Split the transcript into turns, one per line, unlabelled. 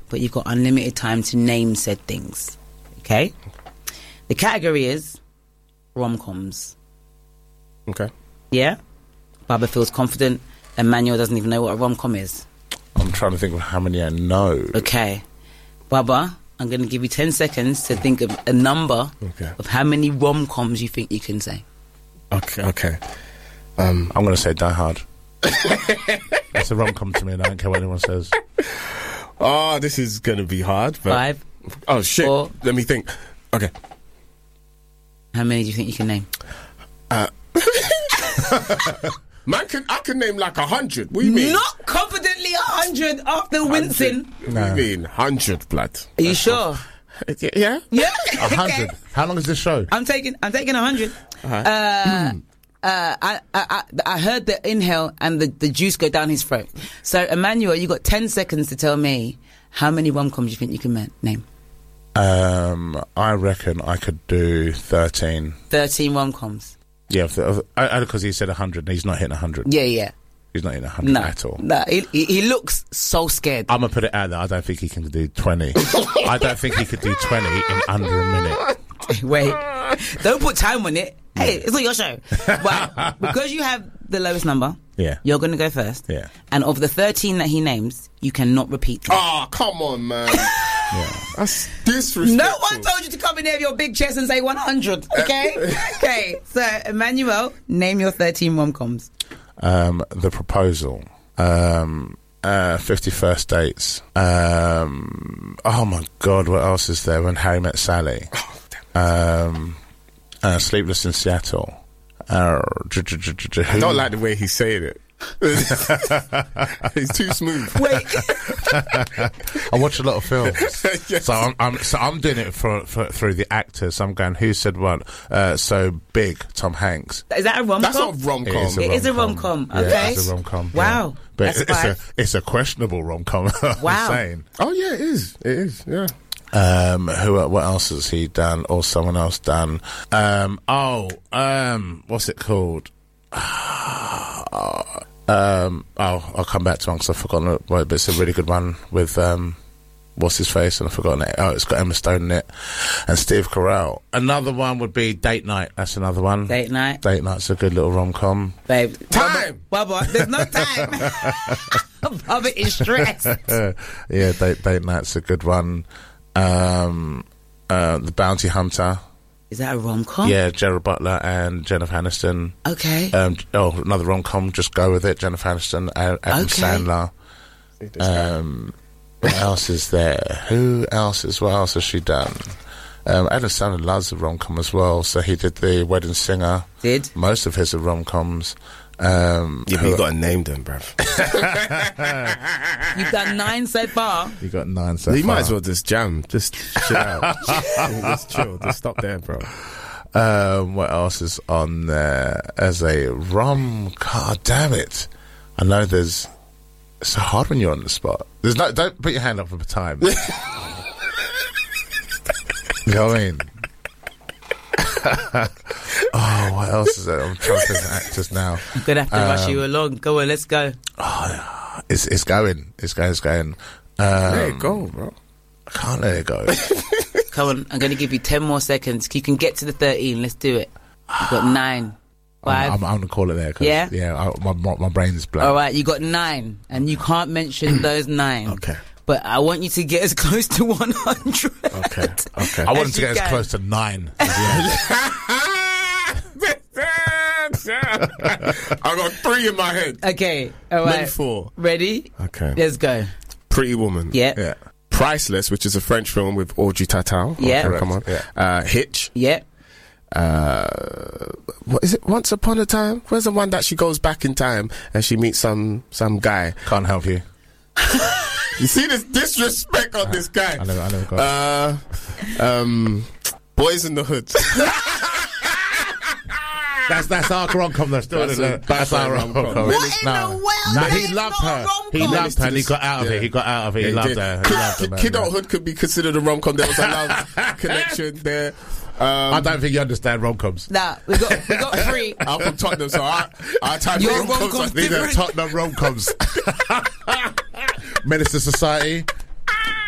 but you've got unlimited time to name said things. Okay? The category is rom-coms.
Okay.
Yeah? Baba feels confident. Emmanuel doesn't even know what a rom-com is.
I'm trying to think of how many I know.
Okay. Baba, I'm going to give you 10 seconds to think of a number of how many rom-coms you think you can say.
Okay.
I'm going to say Die Hard. It's a rom-com to me, and I don't care what anyone says.
Oh, this is going to be hard. But
5.
Oh, shit.
4.
Let me think. Okay.
How many do you think you can name?
Man, I can name like 100. What do you mean?
Not confidently 100 after wincing.
What do you mean? 100, blood.
Are you sure?
Yeah?
Yeah.
100. How long is this show?
I'm taking 100. I heard the inhale and the juice go down his throat. So, Emmanuel, you got 10 seconds to tell me how many rom-coms you think you can name.
I reckon I could do 13.
13 rom-coms.
Yeah, because he said 100 and he's not hitting 100.
Yeah.
He's not hitting 100 at all.
No, he looks so scared.
I'm going to put it out there. I don't think he can do 20. I don't think he could do 20 in under a minute.
Wait. Don't put time on it. Hey, it's not your show. But because you have the lowest number, you're going to go first.
Yeah.
And of the 13 that he names, you cannot repeat them.
Oh, come on, man. That's disrespectful.
No one told you to come in here with your big chest and say 100, okay? Okay, so, Emmanuel, name your 13 rom-coms.
The Proposal. 51st Dates. Oh, my God, what else is there? When Harry Met Sally. Sleepless in Seattle.
I don't like the way he's saying it. He's too smooth.
Wait.
I watch a lot of films, yes. so I'm doing it through the actors. I'm going, who said what? So Big, Tom Hanks.
Is that a rom-com?
That's not a rom-com.
It is a rom-com. Okay,
yeah, it's a rom-com.
Wow,
but
that's
it's a questionable rom-com.
Wow.
I'm saying.
Oh yeah, it is. It is. Yeah.
What else has he done or someone else done? What's it called? I'll come back to one because I've forgotten it, but it's a really good one with what's his face, and I've forgotten it. Oh, it's got Emma Stone in it and Steve Carell. Another one would be Date Night. That's another one.
Date Night's
a good little rom-com.
Babe,
time,
Bubba, there's no time. Bubba is stressed.
Yeah, Date Night's a good one. The Bounty Hunter.
Is that a rom-com?
Yeah, Gerard Butler and Jennifer Aniston.
Okay.
Another rom-com. Just go with it. Jennifer Aniston, Adam Sandler. What else is there? What else has she done? Adam Sandler loves a rom-com as well. So he did The Wedding Singer.
Did?
Most of his are rom-coms.
But you got to name them, bruv.
You've done 9 so far.
You got 9 so far.
You might as well just jam. Just chill out. Just chill. Just stop there, bro.
What else is on there as a God damn it. I know it's so hard when you're on the spot. Don't put your hand up for time. Go in. Oh, what else is there? I'm trying to think of actors now.
I'm gonna have to rush you along. Go on, let's go.
Oh, it's going. It's going.
Let it go, bro.
I can't let it go.
Come on, I'm gonna give you 10 more seconds. You can get to the 13. Let's do it. You've got 9. 5.
I'm gonna call it there.
Yeah?
Yeah. My brain's blank.
All right, you got 9, and you can't mention those 9.
Okay.
But I want you to get as close to 100.
Okay. I want him to get as close to 9.
I got 3 in my head.
Okay, all right.
Maybe 4.
Ready?
Okay.
Let's go.
Pretty Woman.
Yeah.
Priceless, which is a French film with Audrey Tautou.
Yeah.
Okay, come on.
Yeah.
Hitch.
Yeah.
What is it? Once Upon a Time? Where's the one that she goes back in time and she meets some guy?
Can't help you.
You see this disrespect on this guy.
I never got it.
Boys in the Hood.
That's our rom-com. That's our rom-com.
What in the world?
No, he loved her. He loved her and he got out of it. He loved her.
Kidulthood could be considered a rom-com. There was a love connection there.
I don't think you understand rom-coms.
Nah, we got 3.
I'm from Tottenham, so I type
Your
rom-coms.
rom-coms
These are Tottenham rom-coms. Menace to Society.